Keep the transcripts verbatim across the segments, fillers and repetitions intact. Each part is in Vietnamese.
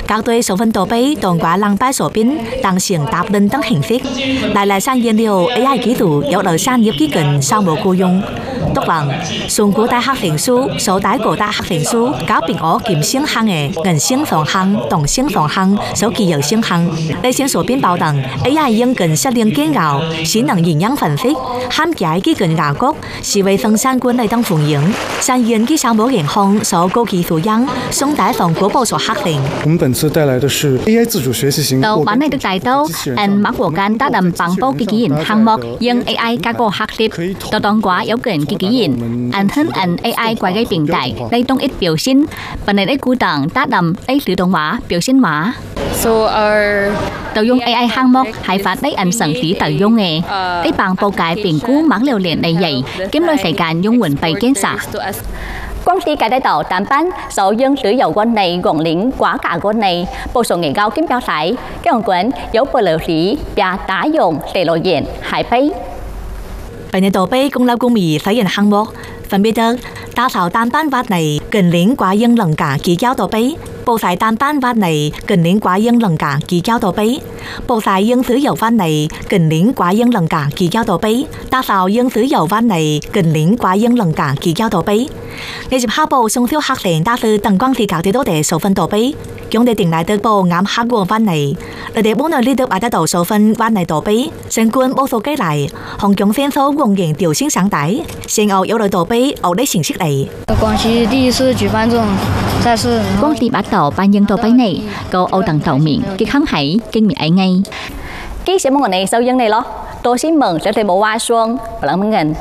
các對數分多比當掛冷擺所邊當成答論等形式，來來產研究 A I 技術有來產業基根尚無僱用。讀完上古大學證書、首大高大學證書，搞並我兼性行嘅銀性方向、動性方向、手機有性行，類型所邊保證 A I 應跟適齡建構、性能營養分析、涵蓋基根牙國、是衛生相關嚟等歡迎，產研技上無健康所高級素養，送大防國保所確定。 我們本次帶來的是 A I 自主學習型。 到bản này được帶到 anh Mark Morgan đã đầm bằng bao cái kỹ năng hàng mộc nhưng A I các cô học tiếp到當quả有個人嘅kỹ năng anh thân anh A I qua cái bình đại đây trong ít biểu diễn bản nàyได้cụ tặng đã đầm đây tự động hóa biểu diễn hóa so our 到用 A I 項目係發ได้anh省tí tự用嘅ได้bằng bao cái評估mạng liều liền đầy dày kiếm nơi thời gian用nguồn bày kiến xả công ty cái đại tàu tám班首dương sử dụng quân này gồm lính quá cả quân này bộ số nghề cao kiếm cao thái cái hồng quấn dấu bờ lửa lý bia đá dùng để lộ diện hải bay Bản này tổ bay công lao công mỹ thể hiện hạng mục phân biệt được đa số單班vật này cần lính quá dân lần cả kỹ giáo tổ bay bộ giải單班vật này cần lính quá dân lần cả kỹ giáo tổ bay bộ giải dân sử dụng vật này cần lính quá dân lần cả kỹ giáo tổ bay đa số dân sử dụng vật này cần lính quá dân lần cả kỹ giáo tổ bay ngày dịp học bộ song thiếu học sinh đa sư tầng quang thị các địa đô để số phân tổ bay chúng để tỉnh lại được bộ ngắm học của vật này để để bốn nơi liên được ở đại tổ số phân vật này tổ bay sinh quân bộ số cái lại hồng chúng先收公演điều先上台，先後有來tổ bay ở đây形式嚟。 廣西第一次舉辦這種賽事。 廣西bắt đầu ban dân tổ bay này, cầu Âu Tầng Tàu Miệng, cái kháng hải, kinh miệng ấy ngay. Cái sẽ mong này sau dân này lo, tôi xin mừng sẽ thấy bộ hoa xuân và lắng mừng ngành.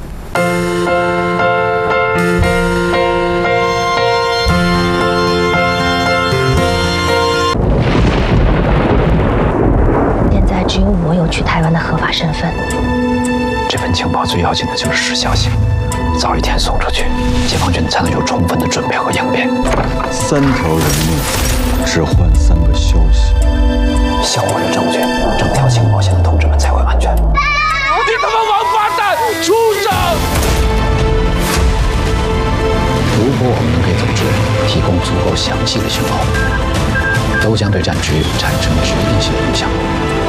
只有我有去台湾的合法身份。 这份情报最要紧的就是时效性，早一天送出去，解放军才能有充分的准备和应变。 三条人命，只换三个消息。 效果有证据，整条情报线的同志们才会安全。 你他妈王八蛋，畜生！ 如果我们能给组织提供足够详细的情报，都将对战局产生决定性影响。